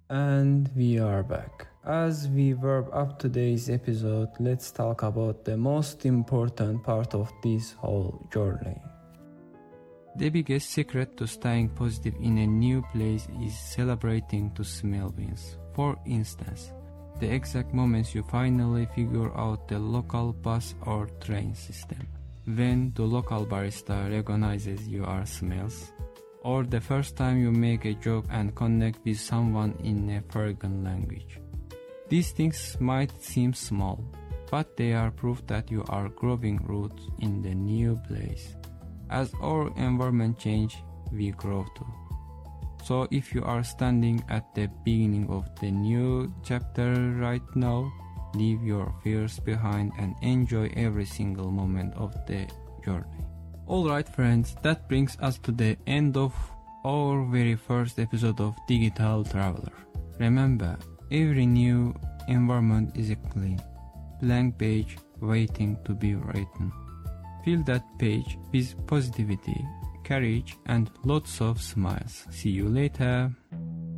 And we are back. As we wrap up today's episode, let's talk about the most important part of this whole journey. The biggest secret to staying positive in a new place is celebrating the small wins. For instance, the exact moments you finally figure out the local bus or train system, when the local barista recognizes your smells, or the first time you make a joke and connect with someone in a foreign language. These things might seem small, but they are proof that you are growing roots in the new place. As our environment change, we grow too. So if you are standing at the beginning of the new chapter right now, leave your fears behind and enjoy every single moment of the journey. Alright friends, that brings us to the end of our very first episode of Digital Traveler. Remember, every new environment is a clean, blank page waiting to be written. Fill that page with positivity, courage, and lots of smiles. See you later.